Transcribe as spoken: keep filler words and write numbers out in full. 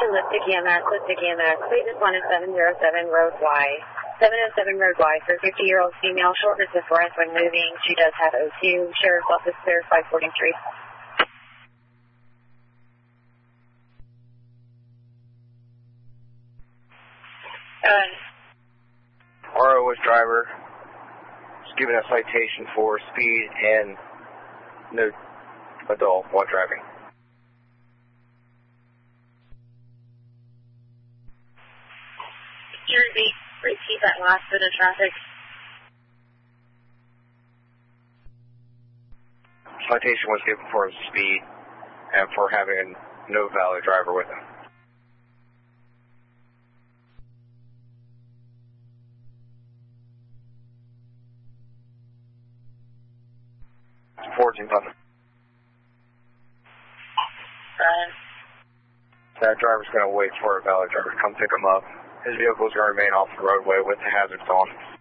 Lipstick E M S, Lipstick E M S. Plate this one is seven oh seven Road Y. seven oh seven Road Y for a fifty-year-old female, shortness of breath when moving. She does have O two. Sheriff's Office clear five forty-three. Uh, R O S driver is given a citation for speed and no adult while driving. Jersey, repeat that last bit of traffic. Citation was given for speed and for having no valid driver with him. fourteen Thunder. Brian. That driver's going to wait for a valid driver to come pick him up. His vehicle is going to remain off the roadway with the hazards on.